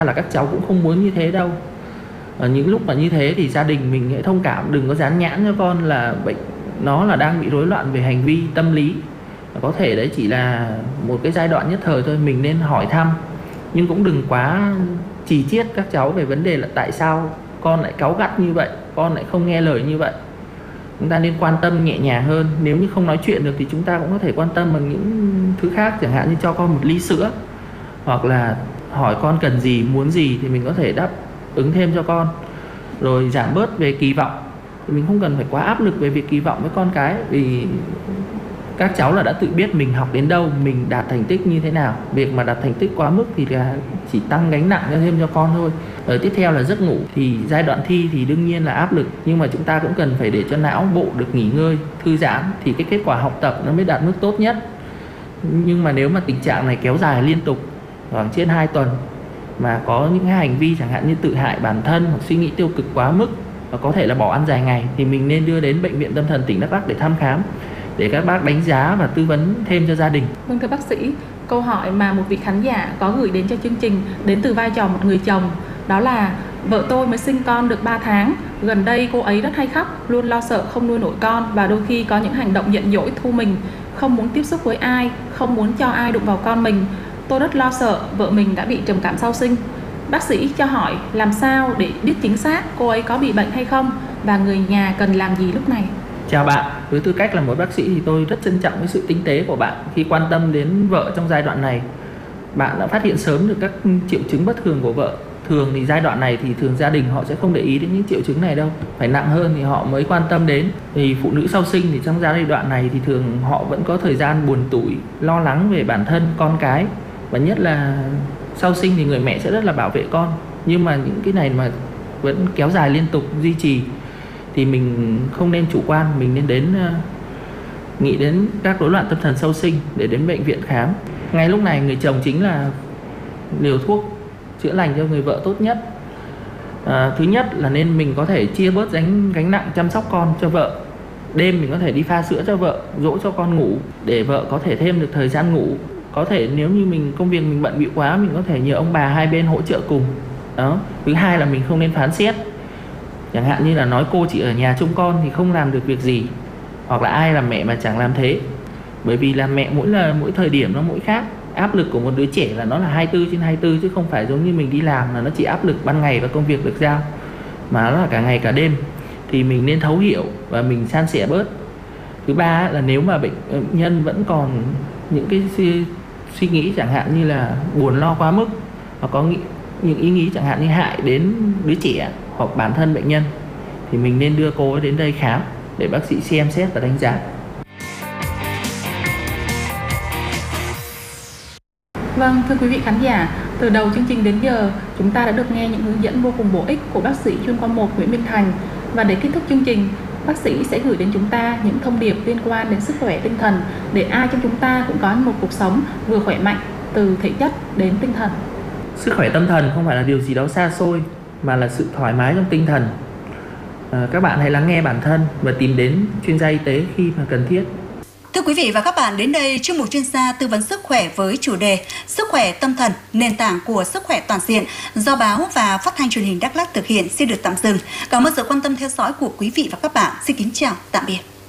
là các cháu cũng không muốn như thế đâu. Ở những lúc mà như thế thì gia đình mình hãy thông cảm, đừng có dán nhãn cho con là bệnh, nó là đang bị rối loạn về hành vi tâm lý. Có thể đấy chỉ là một cái giai đoạn nhất thời thôi, mình nên hỏi thăm, nhưng cũng đừng quá chì chiết các cháu về vấn đề là tại sao con lại cáu gắt như vậy, con lại không nghe lời như vậy. Chúng ta nên quan tâm nhẹ nhàng hơn. Nếu như không nói chuyện được thì chúng ta cũng có thể quan tâm bằng những thứ khác, chẳng hạn như cho con một ly sữa, hoặc là hỏi con cần gì, muốn gì thì mình có thể đáp ứng thêm cho con. Rồi giảm bớt về kỳ vọng, thì mình không cần phải quá áp lực về việc kỳ vọng với con cái, vì các cháu là đã tự biết mình học đến đâu, mình đạt thành tích như thế nào. Việc mà đạt thành tích quá mức thì là chỉ tăng gánh nặng thêm cho con thôi. Rồi tiếp theo là giấc ngủ, thì giai đoạn thi thì đương nhiên là áp lực, nhưng mà chúng ta cũng cần phải để cho não bộ được nghỉ ngơi, thư giãn thì cái kết quả học tập nó mới đạt mức tốt nhất. Nhưng mà nếu mà tình trạng này kéo dài liên tục khoảng trên 2 tuần mà có những cái hành vi chẳng hạn như tự hại bản thân hoặc suy nghĩ tiêu cực quá mức và có thể là bỏ ăn dài ngày, thì mình nên đưa đến Bệnh viện Tâm thần tỉnh Đắk Lắk để thăm khám, để các bác đánh giá và tư vấn thêm cho gia đình. Vâng, thưa bác sĩ, câu hỏi mà một vị khán giả có gửi đến cho chương trình đến từ vai trò một người chồng, đó là vợ tôi mới sinh con được 3 tháng, gần đây cô ấy rất hay khóc, luôn lo sợ không nuôi nổi con và đôi khi có những hành động giận dỗi thu mình, không muốn tiếp xúc với ai, không muốn cho ai đụng vào con mình. Tôi rất lo sợ vợ mình đã bị trầm cảm sau sinh. Bác sĩ cho hỏi làm sao để biết chính xác cô ấy có bị bệnh hay không và người nhà cần làm gì lúc này? Chào bạn, với tư cách là một bác sĩ thì tôi rất trân trọng cái sự tinh tế của bạn khi quan tâm đến vợ trong giai đoạn này. Bạn đã phát hiện sớm được các triệu chứng bất thường của vợ. Thường thì giai đoạn này thì thường gia đình họ sẽ không để ý đến những triệu chứng này đâu, phải nặng hơn thì họ mới quan tâm đến. Thì phụ nữ sau sinh thì trong giai đoạn này thì thường họ vẫn có thời gian buồn tủi, lo lắng về bản thân, con cái, và nhất là sau sinh thì người mẹ sẽ rất là bảo vệ con. Nhưng mà những cái này mà vẫn kéo dài liên tục, duy trì thì mình không nên chủ quan, mình nên nghĩ đến các rối loạn tâm thần sau sinh để đến bệnh viện khám. Ngay lúc này người chồng chính là liều thuốc chữa lành cho người vợ tốt nhất. Thứ nhất là nên mình có thể chia bớt gánh nặng chăm sóc con cho vợ. Đêm mình có thể đi pha sữa cho vợ, dỗ cho con ngủ để vợ có thể thêm được thời gian ngủ. Có thể nếu như công việc mình bận bịu quá, mình có thể nhờ ông bà hai bên hỗ trợ cùng. Đó. Thứ hai là mình không nên phán xét. Chẳng hạn như là nói cô chỉ ở nhà trông con thì không làm được việc gì, hoặc là ai làm mẹ mà chẳng làm thế. Bởi vì là mẹ mỗi thời điểm nó mỗi khác. Áp lực của một đứa trẻ là nó là 24/24, chứ không phải giống như mình đi làm là nó chỉ áp lực ban ngày và công việc được giao, mà nó là cả ngày cả đêm. Thì mình nên thấu hiểu và mình san sẻ bớt. Thứ ba là nếu mà bệnh nhân vẫn còn những cái suy nghĩ chẳng hạn như là buồn lo quá mức, hoặc có những ý nghĩ chẳng hạn như hại đến đứa trẻ hoặc bản thân bệnh nhân, thì mình nên đưa cô ấy đến đây khám để bác sĩ xem xét và đánh giá. Vâng, thưa quý vị khán giả, từ đầu chương trình đến giờ chúng ta đã được nghe những hướng dẫn vô cùng bổ ích của bác sĩ chuyên khoa 1 Nguyễn Minh Thành. Và để kết thúc chương trình, bác sĩ sẽ gửi đến chúng ta những thông điệp liên quan đến sức khỏe tinh thần để ai trong chúng ta cũng có một cuộc sống vừa khỏe mạnh từ thể chất đến tinh thần. Sức khỏe tâm thần không phải là điều gì đó xa xôi, mà là sự thoải mái trong tinh thần. Các bạn hãy lắng nghe bản thân và tìm đến chuyên gia y tế khi mà cần thiết. Thưa quý vị và các bạn, đến đây chuyên mục chuyên gia tư vấn sức khỏe với chủ đề Sức khỏe tâm thần, nền tảng của sức khỏe toàn diện do báo và phát thanh truyền hình Đắk Lắk thực hiện xin được tạm dừng. Cảm ơn sự quan tâm theo dõi của quý vị và các bạn. Xin kính chào, tạm biệt.